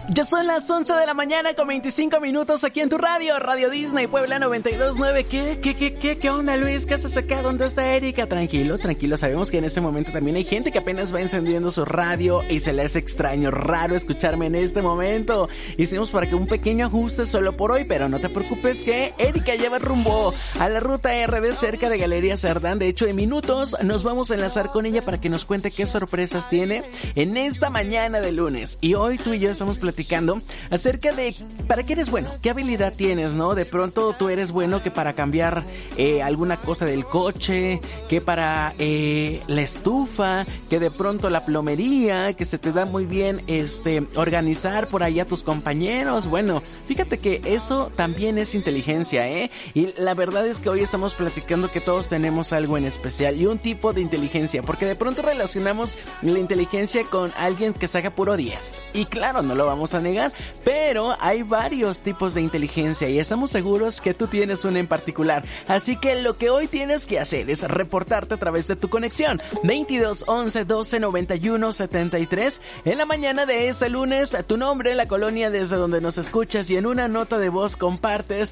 Ya son las 11 de la mañana con 25 minutos aquí en tu radio, Radio Disney Puebla 92.9. ¿Qué onda, Luis? ¿Qué haces acá? ¿Dónde está Erika? Tranquilos, sabemos que en este momento también hay gente que apenas va encendiendo su radio y se le hace extraño, raro escucharme en este momento. Hicimos para que un pequeño ajuste solo por hoy, pero no te preocupes que Erika lleva rumbo a la ruta RD cerca de Galería Cerdán. De hecho, en minutos nos vamos a enlazar con ella para que nos cuente qué sorpresas tiene en esta mañana de lunes. Y hoy tú y yo estamos platicando acerca de para qué eres bueno, qué habilidad tienes, ¿no? De pronto tú eres bueno que para cambiar alguna cosa del coche, que para la estufa, que de pronto la plomería, que se te da muy bien organizar por ahí a tus compañeros. Bueno, fíjate que eso también es inteligencia, ¿eh? Y la verdad es que hoy estamos platicando que todos tenemos algo en especial y un tipo de inteligencia, porque de pronto relacionamos la inteligencia con alguien que saca puro 10. Y claro, no lo vamos a negar, pero hay varios tipos de inteligencia y estamos seguros que tú tienes una en particular. Así que lo que hoy tienes que hacer es reportarte a través de tu conexión 22 11 12 91 73 en la mañana de este lunes, tu nombre, la colonia desde donde nos escuchas y en una nota de voz compartes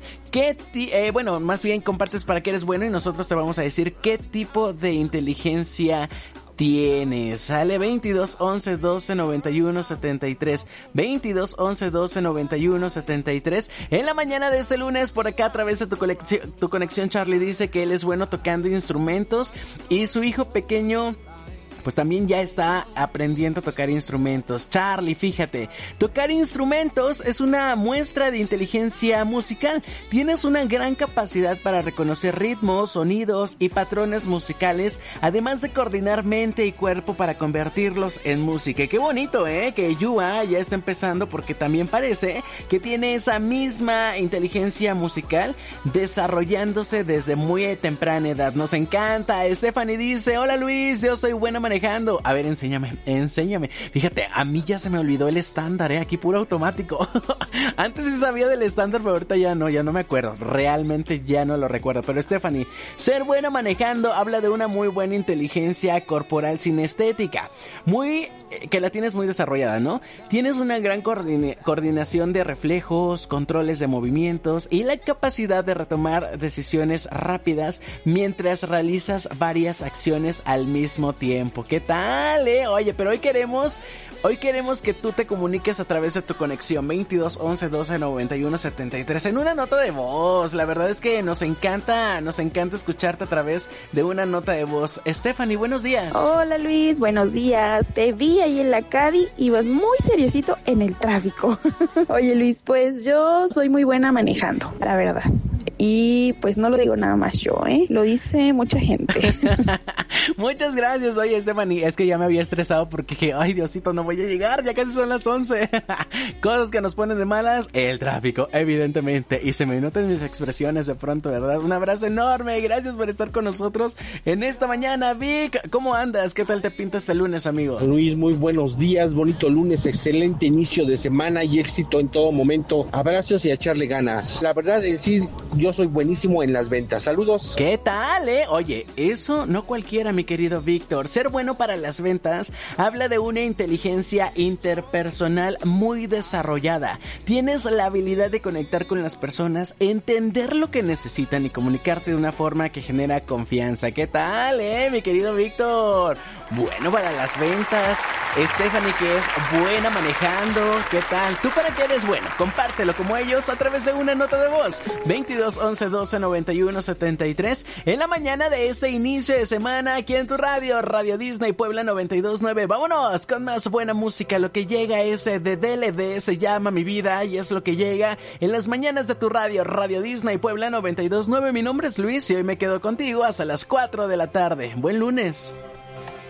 más bien compartes para qué eres bueno y nosotros te vamos a decir qué tipo de inteligencia tienes. Sale 22 11 12 91 73 22 11 12 91 73 en la mañana de este lunes. Por acá a través de tu conexión Charlie dice que él es bueno tocando instrumentos y su hijo pequeño pues también ya está aprendiendo a tocar instrumentos. Charlie, fíjate, tocar instrumentos es una muestra de inteligencia musical. Tienes una gran capacidad para reconocer ritmos, sonidos y patrones musicales, además de coordinar mente y cuerpo para convertirlos en música. Qué bonito, que Yua ya está empezando, porque también parece que tiene esa misma inteligencia musical desarrollándose desde muy temprana edad. Nos encanta. Stephanie dice, hola Luis, yo soy buena manejando. A ver, enséñame. Fíjate, a mí ya se me olvidó el estándar, aquí puro automático. Antes sí sabía del estándar, pero ahorita ya no me acuerdo. Realmente ya no lo recuerdo. Pero Stephanie, ser buena manejando habla de una muy buena inteligencia corporal sinestética. Que la tienes muy desarrollada, ¿no? Tienes una gran coordinación de reflejos, controles de movimientos y la capacidad de retomar decisiones rápidas mientras realizas varias acciones al mismo tiempo. ¿Qué tal, Oye, pero hoy queremos que tú te comuniques a través de tu conexión 22 11 12 91 73 en una nota de voz. La verdad es que nos encanta escucharte a través de una nota de voz. Stephanie, buenos días. Hola Luis, buenos días. Te vi ahí en la Cadi y vas muy seriecito en el tráfico. Oye Luis, pues yo soy muy buena manejando, la verdad. Y pues no lo digo nada más yo, lo dice mucha gente. Muchas gracias. Oye, Stephanie, es que ya me había estresado porque dije, ay Diosito, no voy a llegar, ya casi son las 11. Cosas que nos ponen de malas, el tráfico, evidentemente, y se me notan mis expresiones de pronto, ¿verdad? Un abrazo enorme, gracias por estar con nosotros en esta mañana. Vic, ¿cómo andas? ¿Qué tal te pinta este lunes, amigo? Luis, muy buenos días, bonito lunes, excelente inicio de semana y éxito en todo momento. Abrazos y a echarle ganas. La verdad, yo soy buenísimo en las ventas. Saludos. ¿Qué tal, Oye, eso no cualquiera, mi querido Víctor. Ser bueno para las ventas habla de una inteligencia interpersonal muy desarrollada. Tienes la habilidad de conectar con las personas, entender lo que necesitan y comunicarte de una forma que genera confianza. ¿Qué tal, mi querido Víctor? Bueno, para las ventas, Stephanie, que es buena manejando. ¿Qué tal? ¿Tú para qué eres bueno? Compártelo como ellos a través de una nota de voz 22 11 12 91 73 en la mañana de este inicio de semana aquí en tu radio, Radio Disney Puebla 92.9. Vámonos con más buena música. Lo que llega es de DLD, se llama Mi Vida, y es lo que llega en las mañanas de tu radio, Radio Disney Puebla 92.9. Mi nombre es Luis y hoy me quedo contigo hasta las 4 de la tarde. Buen lunes.